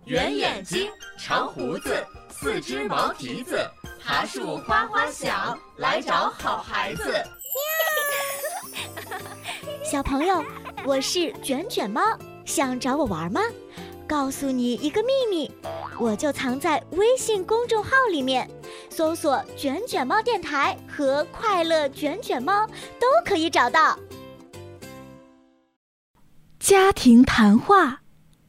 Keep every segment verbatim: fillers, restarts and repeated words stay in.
圆眼睛，长胡子，四只毛蹄子，爬树哗哗响，来找好孩子。 小朋友，我是卷卷猫，想找我玩吗？告诉你一个秘密，我就藏在微信公众号里面，搜索卷卷猫电台和快乐卷卷猫都可以找到。 家庭谈话。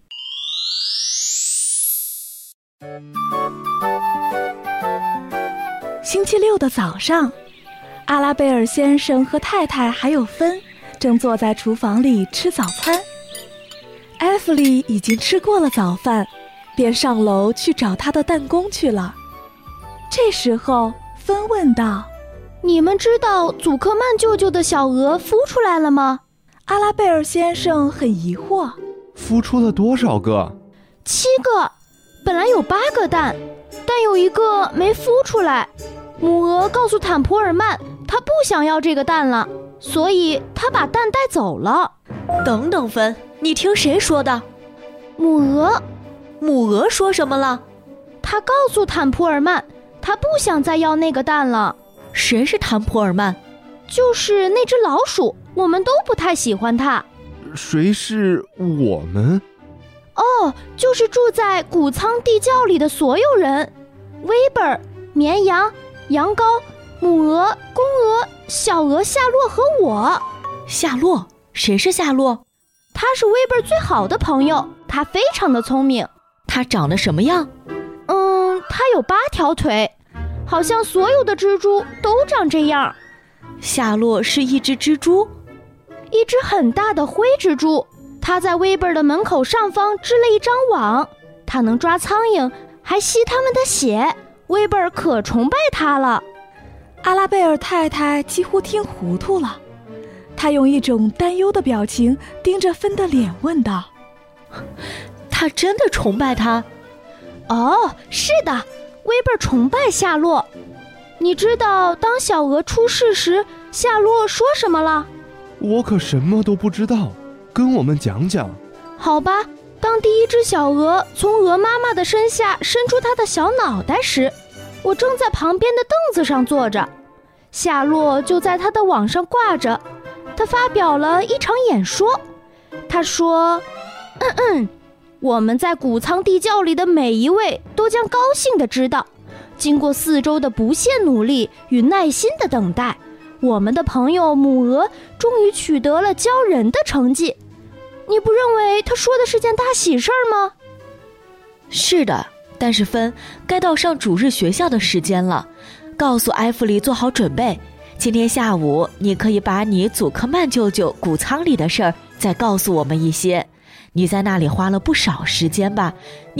星期六的早上，阿拉贝尔先生和太太还有芬正坐在厨房里吃早餐。艾弗里已经吃过了早饭，便上楼去找他的弹弓去了。这时候芬问道： 你们知道祖克曼舅舅的小鹅孵出来了吗？ 阿拉贝尔先生很疑惑。 孵出了多少个？ 七个，本来有八个蛋，但有一个没孵出来。母鹅告诉坦普尔曼，她不想要这个蛋了，所以她把蛋带走了。 等等芬，你听谁说的？ 母鹅。 母鹅说什么了？ 她告诉坦普尔曼，她不想再要那个蛋了。 谁是坦普尔曼？ 就是那只老鼠，我们都不太喜欢它。 谁是我们？ 哦，就是住在谷仓地窖里的所有人。威伯、绵羊、羊羔、母鹅、公鹅、小鹅夏洛和我。 夏洛？谁是夏洛？ 他是威伯最好的朋友，他非常的聪明。 他长得什么样？ 嗯，他有八条腿，好像所有的蜘蛛都长这样。 夏洛是一只蜘蛛？ 一只很大的灰蜘蛛，它在威伯的门口上方织了一张网，它能抓苍蝇，还吸它们的血。威伯可崇拜它了。 阿拉贝尔太太几乎听糊涂了，她用一种担忧的表情盯着芬的脸问道： 他真的崇拜他？ 哦，是的，威伯崇拜夏洛。你知道当小鹅出世时夏洛说什么了？ 我可什么都不知道，跟我们讲讲。 好吧，当第一只小鹅从鹅妈妈的身下伸出它的小脑袋时，我正在旁边的凳子上坐着，夏洛就在它的网上挂着。他发表了一场演说。他说：嗯嗯，我们在谷仓地窖里的每一位都将高兴地知道，经过四周的不懈努力与耐心的等待，我们的朋友母鹅终于取得了教人的成绩。你不认为他说的是件大喜事儿吗？ 是的，但是芬，该到上主日学校的时间了，告诉艾弗里做好准备。今天下午你可以把你祖克曼舅舅谷仓里的事儿再告诉我们一些。你在那里花了不少时间吧？